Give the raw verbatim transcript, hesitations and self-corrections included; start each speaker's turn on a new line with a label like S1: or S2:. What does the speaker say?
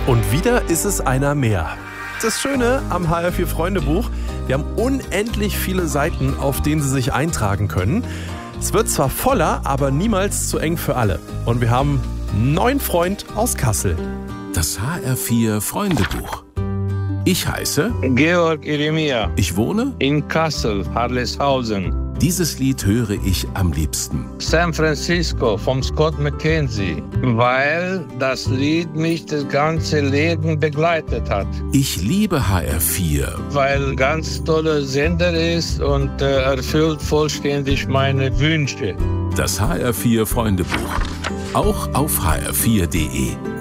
S1: Und wieder ist es einer mehr. Das Schöne am H R vier Freundebuch, wir haben unendlich viele Seiten, auf denen Sie sich eintragen können. Es wird zwar voller, aber niemals zu eng für alle. Und wir haben einen neuen Freund aus Kassel.
S2: Das H R vier Freundebuch. Ich heiße
S3: Georg Jeremia.
S2: Ich wohne
S3: in Kassel, Harleshausen.
S2: Dieses Lied höre ich am liebsten.
S3: San Francisco vom Scott McKenzie, weil das Lied mich das ganze Leben begleitet hat.
S2: Ich liebe H R vier,
S3: weil ganz toller Sender ist und äh, erfüllt vollständig meine Wünsche.
S2: Das H R vier Freundebuch, auch auf h r vier punkt d e.